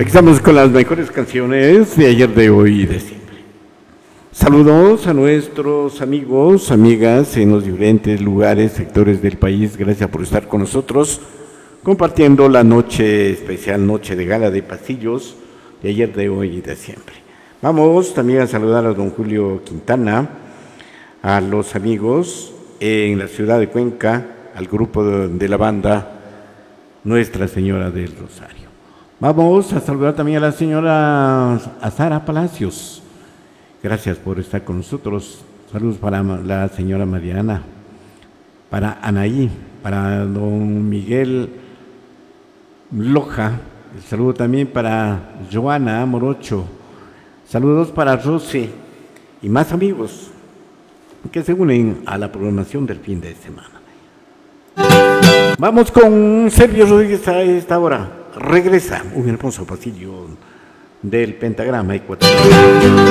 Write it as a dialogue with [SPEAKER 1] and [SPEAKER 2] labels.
[SPEAKER 1] Estamos con las mejores canciones de ayer, de hoy y de siempre. Saludos a nuestros amigos, amigas en los diferentes lugares, sectores del país. Gracias por estar con nosotros, compartiendo la noche especial, noche de gala de pasillos de ayer, de hoy y de siempre. Vamos también a saludar a don Julio Quintana, a los amigos en la ciudad de Cuenca, al grupo de la banda Nuestra Señora del Rosario. Vamos a saludar también a la señora Sara Palacios. Gracias por estar con nosotros. Saludos para la señora Mariana, para Anaí, para don Miguel Loja. El saludo también para Joana Morocho. Saludos para Rosy y más amigos que se unen a la programación del fin de semana. Vamos con Sergio Rodríguez a esta hora. Regresa un hermoso pasillo del pentagrama ecuatoriano.